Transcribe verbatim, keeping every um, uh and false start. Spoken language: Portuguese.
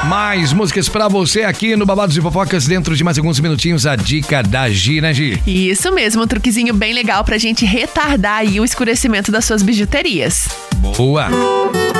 Mais músicas pra você aqui no Babados e Fofocas. Dentro de mais alguns minutinhos, a dica da Gi, né, Gi? Isso mesmo, um truquezinho bem legal pra gente retardar aí o escurecimento das suas bijuterias. Boa!